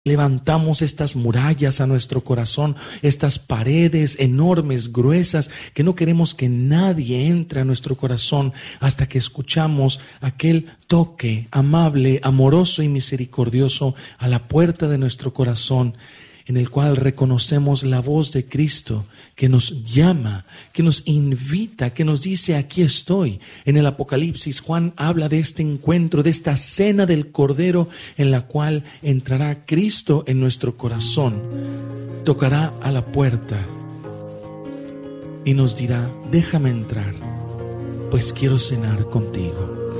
Levantamos estas murallas a nuestro corazón, estas paredes enormes, gruesas, que no queremos que nadie entre a nuestro corazón hasta que escuchamos aquel toque amable, amoroso y misericordioso a la puerta de nuestro corazón, en el cual reconocemos la voz de Cristo que nos llama, que nos invita, que nos dice: aquí estoy. En el Apocalipsis, Juan habla de este encuentro, de esta cena del Cordero en la cual entrará Cristo en nuestro corazón, tocará a la puerta y nos dirá: déjame entrar, pues quiero cenar contigo.